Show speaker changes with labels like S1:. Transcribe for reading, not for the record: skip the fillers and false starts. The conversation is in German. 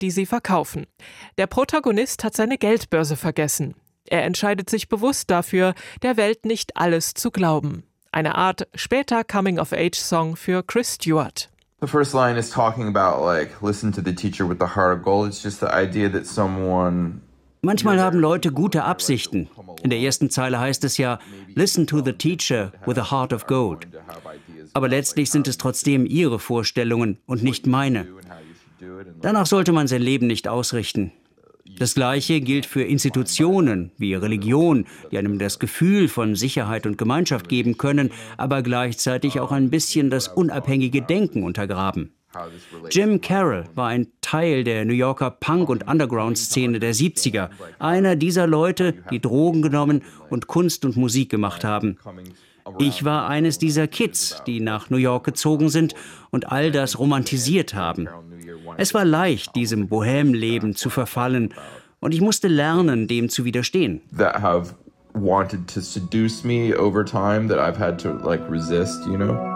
S1: die sie verkaufen. Der Protagonist hat seine Geldbörse vergessen. Er entscheidet sich bewusst dafür, der Welt nicht alles zu glauben. Eine Art später Coming-of-Age-Song für Chris Stewart.
S2: The first line is talking about listen to the teacher with the heart of gold. It's just the idea that someone...
S3: Manchmal haben Leute gute Absichten. In der ersten Zeile heißt es ja, listen to the teacher with a heart of gold. Aber letztlich sind es trotzdem ihre Vorstellungen und nicht meine. Danach sollte man sein Leben nicht ausrichten. Das Gleiche gilt für Institutionen wie Religion, die einem das Gefühl von Sicherheit und Gemeinschaft geben können, aber gleichzeitig auch ein bisschen das unabhängige Denken untergraben. Jim Carroll war ein Teil der New Yorker Punk- und Underground-Szene der 70er. Einer dieser Leute, die Drogen genommen und Kunst und Musik gemacht haben. Ich war eines dieser Kids, die nach New York gezogen sind und all das romantisiert haben. Es war leicht, diesem Bohème-Leben zu verfallen, und ich musste lernen, dem zu widerstehen.
S2: That have wanted to seduce me over time that I've had to resist,